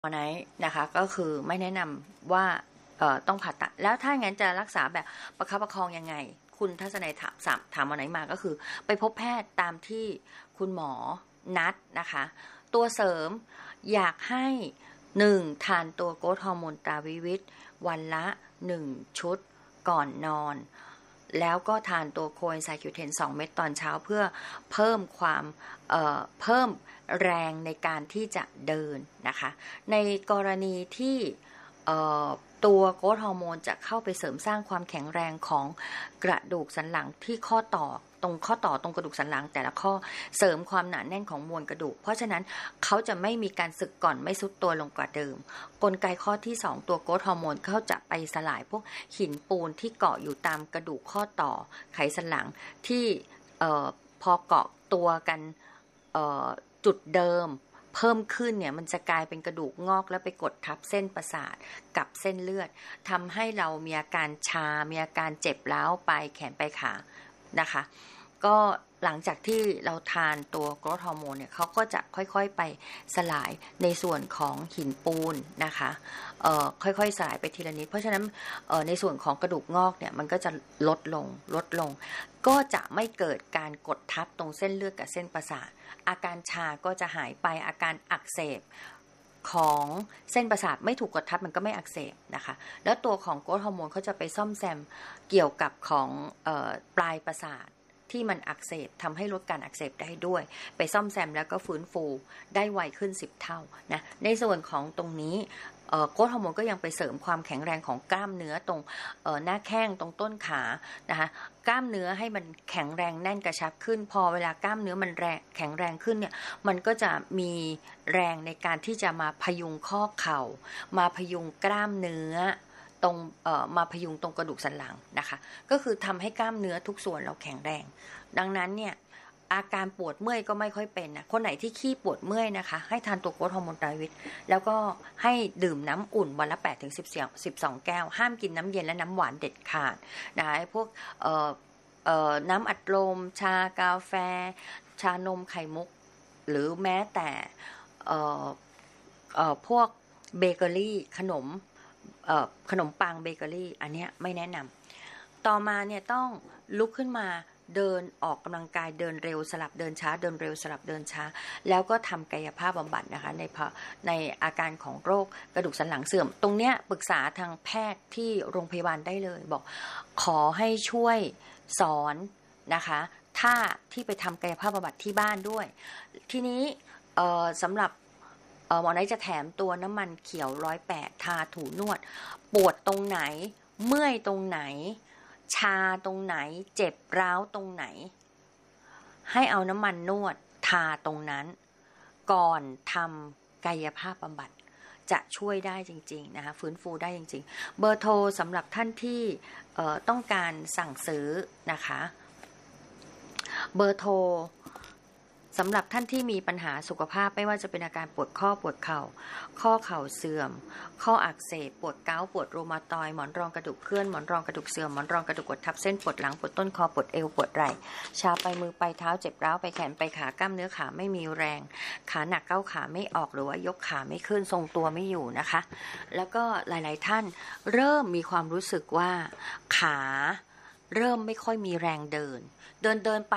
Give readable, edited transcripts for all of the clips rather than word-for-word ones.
ไหนนะคะก็คือไม่แนะนำว่าต้องผ่าตัดแล้วถ้างั้นจะรักษาแบบประคับประคองยังไงคุณทัศนัยถามวันไหนมาก็คือไปพบแพทย์ตามที่คุณหมอนัดนะคะตัวเสริมอยากให้1ทานตัวโกรทฮอร์โมนตราวิวิตวันละ1ชุดก่อนนอนแล้วก็ทานตัวโคเอนไซม์คิวเทน2เม็ดตอนเช้าเพื่อเพิ่มความเพิ่มแรงในการที่จะเดินนะคะในกรณีที่ตัวโกรทฮอร์โมนจะเข้าไปเสริมสร้างความแข็งแรงของกระดูกสันหลังที่ข้อต่อตรงกระดูกสันหลังแต่ละข้อเสริมความหนาแน่นของมวลกระดูกเพราะฉะนั้นเขาจะไม่มีการสึกก่อนไม่ซุดตัวลงกว่าเดิมกลไกข้อที่2ตัวโกรทฮอร์โมนเขาจะไปสลายพวกหินปูนที่เกาะอยู่ตามกระดูกข้อต่อไขสันหลังที่พอเกาะตัวกันจุดเดิมเพิ่มขึ้นเนี่ยมันจะกลายเป็นกระดูกงอกแล้วไปกดทับเส้นประสาทกับเส้นเลือดทำให้เรามีอาการชามีอาการเจ็บร้าวไปแขนไปขานะคะก็หลังจากที่เราทานตัวโกรทฮอร์โมนเนี่ยเขาก็จะค่อยๆไปสลายในส่วนของหินปูนนะคะค่อยๆสลายไปทีละนิดเพราะฉะนั้นในส่วนของกระดูกงอกเนี่ยมันก็จะลดลงก็จะไม่เกิดการกดทับตรงเส้นเลือดกับเส้นประสาทอาการชาก็จะหายไปอาการอักเสบของเส้นประสาทไม่ถูกกดทับมันก็ไม่อักเสบนะคะแล้วตัวของโกรทฮอร์โมนเขาจะไปซ่อมแซมเกี่ยวกับของปลายประสาทที่มันอักเสบทำให้ลดการอักเสบได้ด้วยไปซ่อมแซมแล้วก็ฟื้นฟูได้ไวขึ้น10เท่านะในส่วนของตรงนี้โกรทฮอร์โมนก็ยังไปเสริมความแข็งแรงของกล้ามเนื้อตรงหน้าแข้งตรงต้นขานะคะกล้ามเนื้อให้มันแข็งแรงแน่นกระชับขึ้นพอเวลากล้ามเนื้อมันแข็งแรงขึ้นเนี่ยมันก็จะมีแรงในการที่จะมาพยุงข้อเข่ามาพยุงกล้ามเนื้อตรงมาพยุงตรงกระดูกสันหลังนะคะก็คือทำให้กล้ามเนื้อทุกส่วนเราแข็งแรงดังนั้นเนี่ยอาการปวดเมื่อยก็ไม่ค่อยเป็นนะคนไหนที่ขี้ปวดเมื่อยนะคะให้ทานตัวโกรทฮอร์โมนไตรวิตแล้วก็ให้ดื่มน้ำอุ่นวันละ8-12 แก้วห้ามกินน้ำเย็นและน้ำหวานเด็ดขาดนะคะพวกน้ำอัดลมชากาแฟชานมไข่มุกหรือแม้แต่พวกเบเกอรี่ขนมปังเบเกอรี่อันเนี้ยไม่แนะนำต่อมาเนี่ยต้องลุกขึ้นมาเดินออกกำลังกายเดินเร็วสลับเดินช้าเดินเร็วสลับเดินช้าแล้วก็ทำกายภาพบำบัดนะคะในอาการของโรคกระดูกสันหลังเสื่อมตรงเนี้ยปรึกษาทางแพทย์ที่โรงพยาบาลได้เลยบอกขอให้ช่วยสอนนะคะท่าที่ไปทำกายภาพบำบัดที่บ้านด้วยทีนี้สำหรับหมอไนท์จะแถมตัวน้ำมันเขียว108ทาถูนวดปวดตรงไหนเมื่อยตรงไหนชาตรงไหนเจ็บร้าวตรงไหนให้เอาน้ำมันนวดทาตรงนั้นก่อนทำกายภาพบำบัดจะช่วยได้จริงๆนะคะฟื้นฟูได้จริงๆเบอร์โทรสำหรับท่านที่ต้องการสั่งซื้อนะคะเบอร์โทรสำหรับท่านที่มีปัญหาสุขภาพไม่ว่าจะเป็นอาการปวดข้อปวดเข่าข้อเข่าเสื่อมข้ออักเสบปวดเกาต์ปวดรูมาตอยด์หมอนรองกระดูกเคลื่อนหมอนรองกระดูกเสื่อมหมอนรองกระดูกกดทับเส้นปวดหลังปวดต้นคอปวดเอวปวดไหล่ชาไปมือไปเท้าเจ็บร้าวไปแขนไปขากล้ามเนื้อขาไม่มีแรงขาหนักเก้าขาไม่ออกหรือว่ายกขาไม่ขึ้นทรงตัวไม่อยู่นะคะแล้วก็หลายๆท่านเริ่มมีความรู้สึกว่าขาเริ่มไม่ค่อยมีแรงเดินไป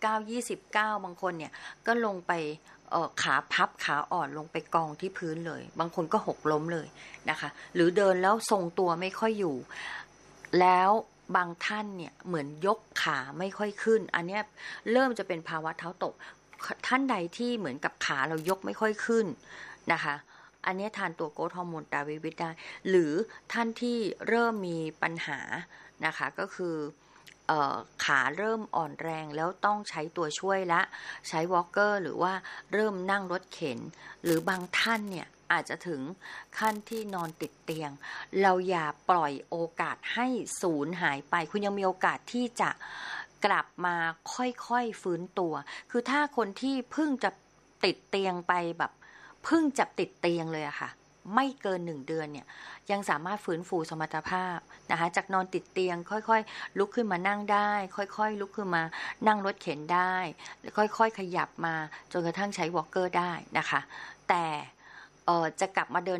19-20 ก้าวบางคนเนี่ยก็ลงไปขาพับขาอ่อนลงไปกองที่พื้นเลยบางคนก็หกล้มเลยนะคะหรือเดินแล้วทรงตัวไม่ค่อยอยู่แล้วบางท่านเนี่ยเหมือนยกขาไม่ค่อยขึ้นอันนี้เริ่มจะเป็นภาวะเท้าตกท่านใดที่เหมือนกับขาเรายกไม่ค่อยขึ้นนะคะอันนี้ทานตัวโกรทฮอร์โมนตราวิวิตได้หรือท่านที่เริ่มมีปัญหานะคะก็คือขาเริ่มอ่อนแรงแล้วต้องใช้ตัวช่วยละใช้วอล์กเกอร์หรือว่าเริ่มนั่งรถเข็นหรือบางท่านเนี่ยอาจจะถึงขั้นที่นอนติดเตียงเราอย่าปล่อยโอกาสให้สูญหายไปคุณยังมีโอกาสที่จะกลับมาค่อยๆฟื้นตัวคือถ้าคนที่เพิ่งจะติดเตียงไปแบบเพิ่งจะติดเตียงเลยอะค่ะไม่เกิน1 เดือนเนี่ยยังสามารถฟื้นฟูสมรรถภาพนะคะจากนอนติดเตียงค่อยๆลุกขึ้นมานั่งได้ค่อยๆลุกขึ้นมานั่งรถเข็นได้ค่อยๆขยับมาจนกระทั่งใช้วอล์กเกอร์ได้นะคะแต่จะกลับมาเดิน